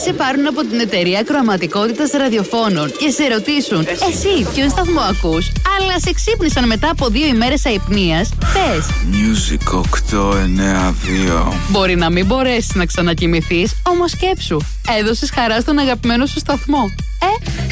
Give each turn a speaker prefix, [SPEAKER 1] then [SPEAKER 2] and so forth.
[SPEAKER 1] σε πάρουν από την εταιρεία ακροαματικότητας ραδιοφώνων και σε ρωτήσουν εσύ ποιον σταθμό ακούς, αλλά σε ξύπνησαν μετά από 2 ημέρες αϊπνίας, πες
[SPEAKER 2] Music 892.
[SPEAKER 1] Μπορεί να μην μπορέσεις να ξανακοιμηθείς, όμως σκέψου, έδωσες χαρά στον αγαπημένο σου σταθμό.